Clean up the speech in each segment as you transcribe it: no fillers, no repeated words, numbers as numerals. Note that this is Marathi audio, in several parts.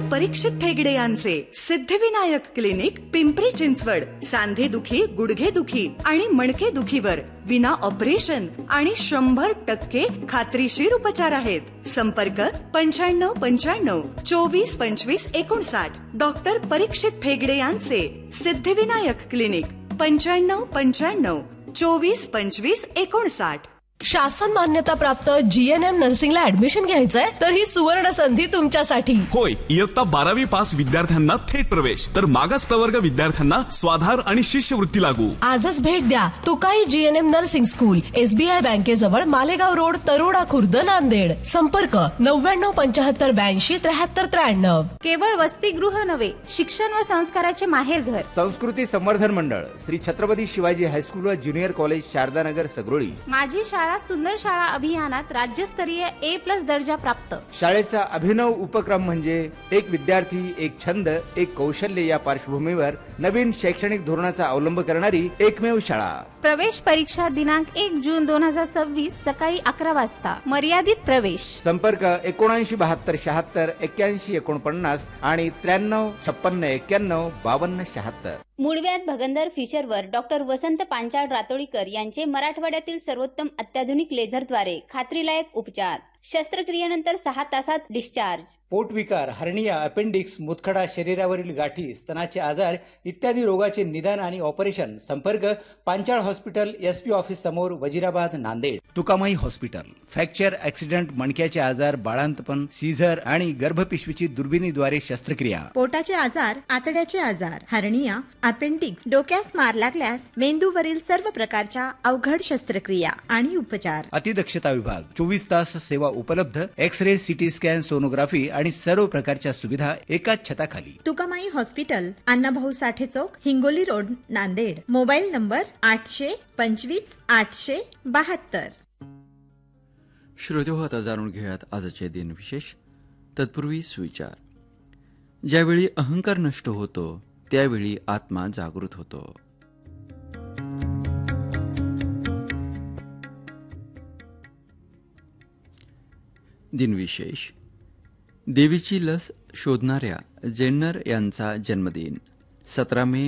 परीक्षित ठेगडे यांचे सिद्धिविनायक क्लिनिक, पिंपरी चिंचवड. सांधे दुखी, गुडघे दुखी आणि मणके दुखीवर विना ऑपरेशन आणि 100% खात्रीशीर उपचार आहेत. संपर्क 9595 24 25 59. डॉक्टर परीक्षित ठेगडे यांचे सिद्धिविनायक क्लिनिक, 9595 24 25 59. शासन मान्यता प्राप्त GNM नर्सिंगला ऍडमिशन घ्यायचंय तर ही सुवर्ण संधी तुमच्यासाठी. होय, इयत्ता 12वी पास विद्यार्थ्यांना थेट प्रवेश, तर मागास प्रवर्ग विद्यार्थ्यांना स्वाधार आणि शिष्यवृत्ती लागू. आजच भेट द्या तुकाई GNM nursing school, SBI बँकेजवळ, Malegaon road, Taroda Khurd, Nanded. संपर्क 9975 82 73 93. केवळ वसतिगृह नव्हे, शिक्षण व संस्काराचे माहेरघर. संस्कृती संवर्धन मंडळ, श्री छत्रपती शिवाजी हायस्कूल व ज्युनियर कॉलेज, शारदानगर, सगरोळी. माझी शाळा सुंदर शाळा अभियानात राज्यस्तरीय A+ दर्जा प्राप्त. शाळेचा अभिनव उपक्रम म्हणजे एक विद्यार्थी एक छंद एक कौशल्य या पार्श्वभूमीवर नवीन शैक्षणिक धोरणाचा अवलंब करणारी एकमेव शाळा. प्रवेश परीक्षा दिनांक 1 जून 2026 सकाळी 11 वाजता. मर्यादित प्रवेश. संपर्क 7972 76 81 49 आणि 93 56 91 52 76. मूळव्याध भगंदर फिशरवर डॉक्टर वसंत पांचाळ रातोळीकर यांचे मराठवाड्यातील सर्वोत्तम अत्याधुनिक लेझरद्वारे खात्रीलायक उपचार. शस्त्रक्रियेनंतर 6 तासात डिस्चार्ज. पोटविकार, हर्निया, अपेंडिक्स, मुतखडा, शरीरावरील गाठी, स्तनाचे आजार इत्यादी रोगाचे निदान आणि ऑपरेशन. संपर्क पांचाळ हॉस्पिटल, SP ऑफिस समोर, Wazirabad, Nanded. Tukamai hospital. Fracture, accident, मणक्याचे आजार, बाळांतपण, सीझर आणि गर्भपिशवीची दुर्बिणीद्वारे शस्त्रक्रिया. पोटाचे आजार, आतड्याचे आजार, हर्निया, अपेंडिक्स, डोक्यास मार लागल्यास मेंदूवरील सर्व प्रकारच्या अवघड शस्त्रक्रिया आणि उपचार. अतिदक्षता विभाग, 24 तास सेवा उपलब्ध. एक्स-रे, CT स्कॅन, सोनोग्राफी आणि सर्व प्रकारच्या सुविधा एकाच छताखाली. तुकामाई हॉस्पिटल, अण्णाभाऊ साठे चौक, Hingoli road, Nanded. Mobile number 825 872. श्रोतेहो, आता जाणून घेऊयात आजचे दिन विशेष. तत्पूर्वी सुविचार. ज्यावेळी अहंकार नष्ट होतो त्यावेळी आत्मा जागृत होतो. दिनविशेष. देवीची लस शोधणाऱ्या जेन्नर यांचा जन्मदिन 17 मे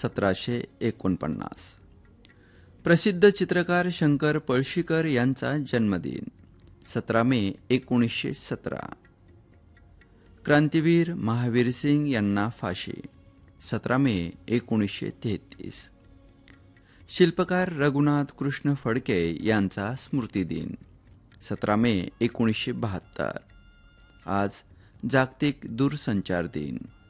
1749. प्रसिद्ध चित्रकार शंकर पळशीकर यांचा जन्मदिन 17 मे 1917. क्रांतीवीर महावीर सिंग यांना फाशी 17 मे 1933. शिल्पकार रघुनाथ कृष्ण फडके यांचा स्मृतिदिन 17 मे 1972. आज जागतिक दूरसंचार दिन.